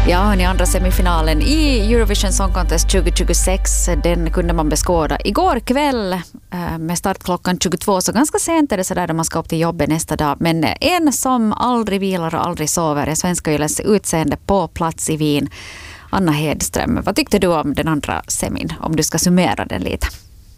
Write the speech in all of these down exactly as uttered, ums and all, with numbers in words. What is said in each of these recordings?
Ja, hörni, andra semifinalen i Eurovision Song Contest tjugohundratjugosex, den kunde man beskåda igår kväll med start klockan tjugotvå, så ganska sent är det sådär då man ska upp till jobbet nästa dag. Men en som aldrig vilar och aldrig sover är svenska Yles utseende på plats i Wien, Anna Hedström. Vad tyckte du om den andra semin, om du ska summera den lite?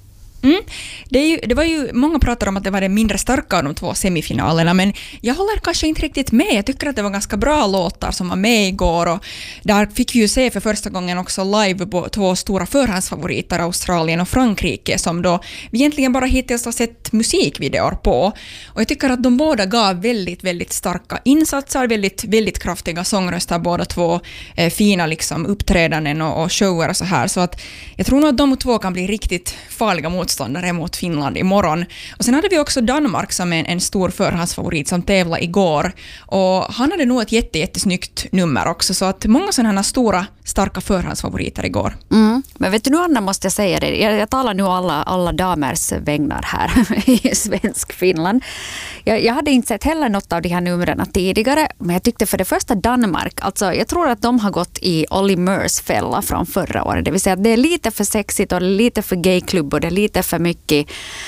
Mm. Det, är ju, det var ju, många pratar om att det var det mindre starka av de två semifinalerna, men jag håller kanske inte riktigt med. Jag tycker att det var ganska bra låtar som var med igår, och där fick vi ju se för första gången också live på två stora förhandsfavoriter, Australien och Frankrike, som då vi egentligen bara hittills har sett musikvideor på. Och jag tycker att de båda gav väldigt, väldigt starka insatser, väldigt, väldigt kraftiga sångröster, båda två eh, fina liksom uppträdanden och, och shower och så här. Så att jag tror nog att de två kan bli riktigt farliga mot motståndare mot Finland imorgon. Och sen hade vi också Danmark som en, en stor förhandsfavorit som tävlade igår. Och han hade nog ett jätte, jättesnyggt nummer också. Så att många sådana stora, starka förhandsfavoriter igår. Mm. Men vet du nu, Anna, måste jag säga det. Jag, jag talar nu alla, alla damers vägnar här i svensk Finland. Jag, jag hade inte sett heller något av de här numren tidigare. Men jag tyckte för det första Danmark. Alltså jag tror att de har gått i Olly Murs fälla från förra året. Det vill säga att det är lite för sexigt och lite för gayklubb och det är lite för mycket,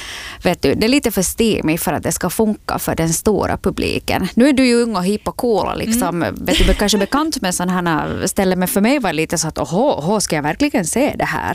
vet du, det är lite för steamigt för att det ska funka för den stora publiken. Nu är du ju ung och hipp och cool, liksom, mm. vet du, kanske bekant med sådana här ställen, men för mig var det lite så att åh, åh, ska jag verkligen se det här?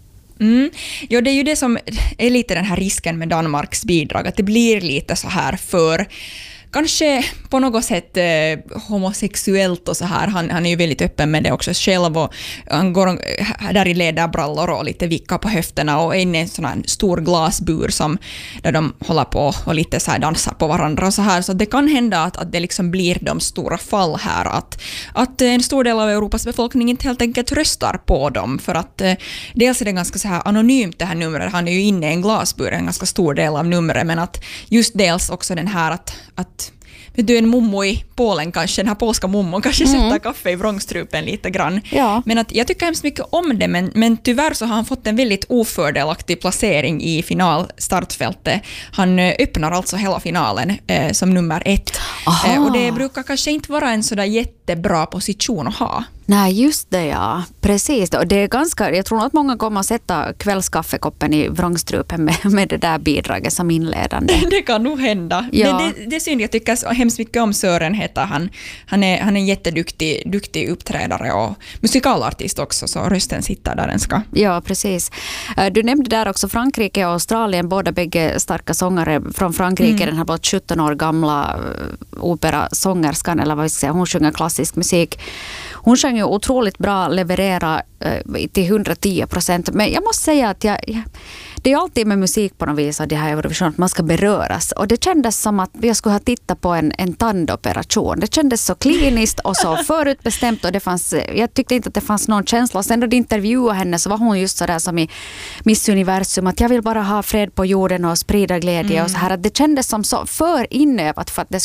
Mm. Ja, det är ju det som är lite den här risken med Danmarks bidrag, att det blir lite så här för kanske på något sätt eh, homosexuellt och så här. Han, han är ju väldigt öppen med det också själv, och han går där i ledarbrallor och lite vickar på höfterna och är inne i en sån här stor glasbur som, där de håller på och lite så här dansar på varandra och så här. Så det kan hända att, att det liksom blir de stora fall här, att, att en stor del av Europas befolkning inte helt enkelt röstar på dem, för att eh, dels är det ganska så här anonymt det här numret. Han är ju inne i en glasbur, en ganska stor del av numret, men att just dels också den här att, att vet du, en mommo i Polen kanske, den här polska mommon kanske mm. sätter kaffe i vrångstrupen lite grann. Ja. Men att jag tycker hemskt mycket om det, men, men tyvärr så har han fått en väldigt ofördelaktig placering i finalstartfältet. Han eh, öppnar alltså hela finalen eh, som nummer ett. Eh, och det brukar kanske inte vara en sådär jättebra position att ha. Nej, just det, ja. Precis. Och det är ganska, jag tror att många kommer att sätta kvällskaffekoppen i vrångstrupen med, med det där bidraget som inledande. Det kan nog hända. Ja. Det, det, det är synd, jag tycker hemskt mycket om Sören heter han. Han är, han är en jätteduktig duktig uppträdare och musikalartist också, så rösten sitter där den ska. Ja, precis. Du nämnde där också Frankrike och Australien, båda bägge starka sångare från Frankrike. Mm. Den här blott sjutton år gamla operasångerskan, eller vad vi ska säga, hon sjunger klassisk musik. Hon sjöng ju otroligt bra, leverera eh, till hundratio procent. Men jag måste säga att jag, jag, det är alltid med musik på något vis av det här Eurovision att man ska beröras. Och det kändes som att jag skulle ha tittat på en, en tandoperation. Det kändes så kliniskt och så förutbestämt. Och det fanns, jag tyckte inte att det fanns någon känsla. Och sen då de intervjuade henne så var hon just så där som i Miss Universum. Att jag vill bara ha fred på jorden och sprida glädje. Mm. Och så här. Att det kändes som så för inövat för att det